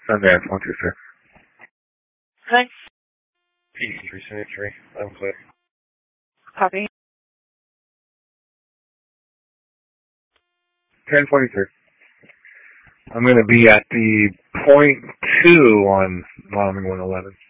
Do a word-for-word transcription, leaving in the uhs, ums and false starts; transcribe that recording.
Sundance, one, two, three. Hi. P C three seventy-three, I'm clear. Copy. ten forty-three. I'm going to be at the point two on Wyoming one eleven.